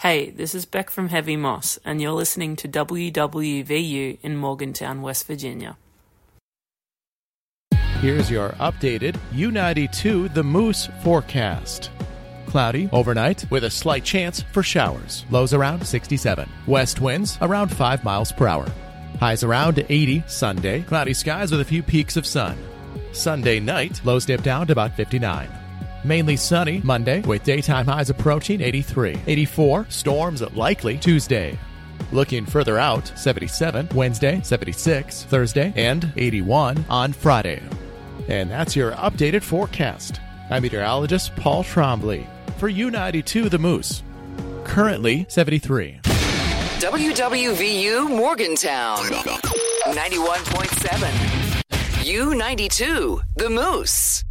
Hey, this is Beck from Heavy Moss, and you're listening to WWVU in Morgantown, West Virginia. Here's your updated U92 The Moose forecast. Cloudy overnight with a slight chance for showers. Lows around 67. West winds around 5 miles per hour. Highs around 80 Sunday. Cloudy skies with a few peaks of sun. Sunday night, lows dip down to about 59. Mainly sunny Monday with daytime highs approaching 83. 84, storms likely Tuesday. Looking further out, 77 Wednesday, 76 Thursday, and 81 on Friday. And that's your updated forecast. I'm meteorologist Paul Trombley for U92 The Moose. Currently 73. WWVU Morgantown 91.7. U92 The Moose.